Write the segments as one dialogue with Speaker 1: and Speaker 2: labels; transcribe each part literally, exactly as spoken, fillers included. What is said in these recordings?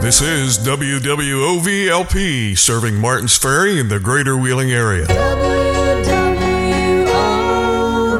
Speaker 1: This is W W O V L P, serving Martins Ferry in the greater Wheeling area.
Speaker 2: W W O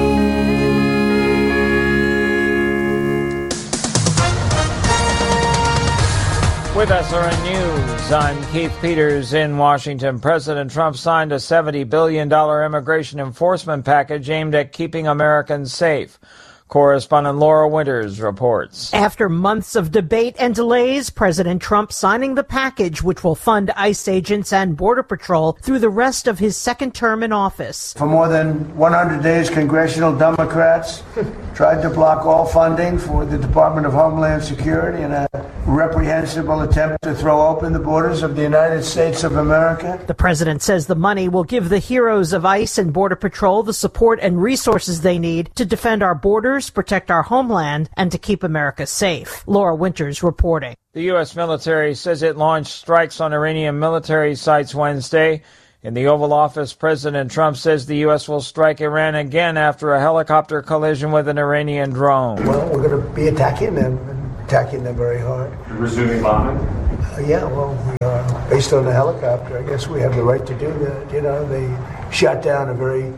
Speaker 2: V.
Speaker 3: With S R N News, I'm Keith Peters in Washington. President Trump signed a seventy billion dollars immigration enforcement package aimed at keeping Americans safe. Correspondent Laura Winters reports.
Speaker 4: After months of debate and delays, President Trump signing the package which will fund ICE agents and Border Patrol through the rest of his second term in office.
Speaker 5: For more than one hundred days, congressional Democrats tried to block all funding for the Department of Homeland Security in a reprehensible attempt to throw open the borders of the United States of America.
Speaker 4: The president says the money will give the heroes of ICE and Border Patrol the support and resources they need to defend our borders, protect our homeland, and to keep America safe. Laura Winters reporting.
Speaker 3: The U S military says it launched strikes on Iranian military sites Wednesday. In the Oval Office, President Trump says the U S will strike Iran again after a helicopter collision with an Iranian drone.
Speaker 5: Well, we're going to be attacking them, and attacking them very hard.
Speaker 6: Resuming bombing?
Speaker 5: Uh, yeah, well, we are, based on the helicopter, I guess we have the right to do that. You know, they shot down a very,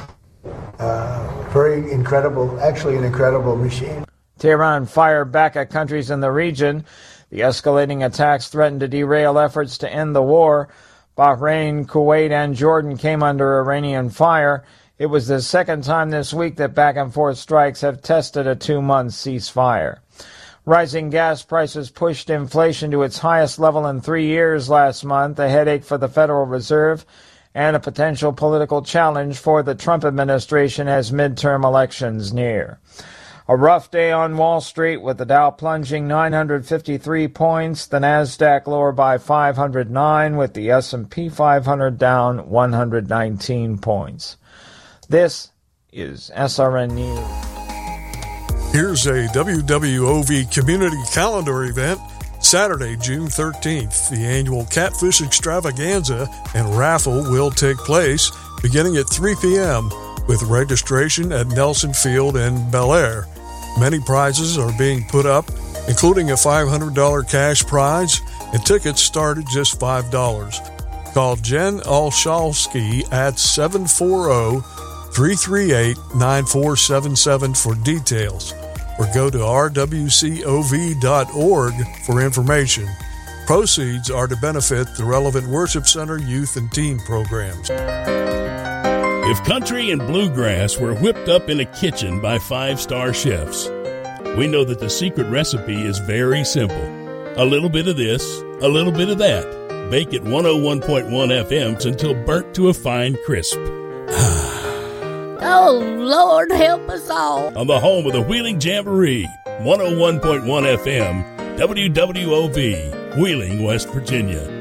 Speaker 5: uh, very incredible, actually an incredible machine.
Speaker 3: Tehran fired back at countries in the region. The escalating attacks threatened to derail efforts to end the war. Bahrain, Kuwait, and Jordan came under Iranian fire. It was the second time this week that back-and-forth strikes have tested a two-month ceasefire. Rising gas prices pushed inflation to its highest level in three years last month, a headache for the Federal Reserve, and a potential political challenge for the Trump administration as midterm elections near. A rough day on Wall Street with the Dow plunging nine hundred fifty-three points, the Nasdaq lower by five hundred nine, with the S and P five hundred down one hundred nineteen points. This is S R N News.
Speaker 1: Here's a W W O V community calendar event. Saturday, June thirteenth, the annual Catfish Extravaganza and raffle will take place beginning at three p.m. with registration at Nelson Field in Bel Air. Many prizes are being put up, including a five hundred dollars cash prize, and tickets start at just five dollars. Call Jen Olszewski at seven four zero, three three eight, nine four seven seven for details, or go to r w c o v dot org for information. Proceeds are to benefit the Relevant Worship Center youth and teen programs.
Speaker 7: If country and bluegrass were whipped up in a kitchen by five-star chefs, we know that the secret recipe is very simple. A little bit of this, a little bit of that. Bake at one oh one point one F M's until burnt to a fine crisp.
Speaker 8: Oh, Lord, help us all.
Speaker 7: On the home of the Wheeling Jamboree, one oh one point one F M, W W O V, Wheeling, West Virginia.